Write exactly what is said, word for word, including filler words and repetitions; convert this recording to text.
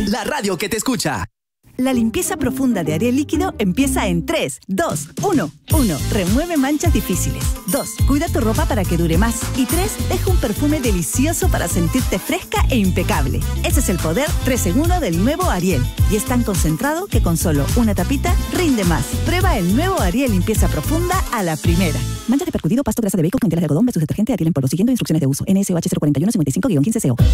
la radio que te escucha. La limpieza profunda de Ariel Líquido empieza en tres, dos, uno. uno. Remueve manchas difíciles. dos. Cuida tu ropa para que dure más. Y tres. Deja un perfume delicioso para sentirte fresca e impecable. Ese es el poder tres en uno del nuevo Ariel. Y es tan concentrado que con solo una tapita rinde más. Prueba el nuevo Ariel Limpieza Profunda a la primera. Manchas de percudido, pasto, grasa de bacon con telas de algodón versus detergente Ariel en polvo. Siguiendo instrucciones de uso. N S O H cero cuatro uno cinco cinco guion quince C O.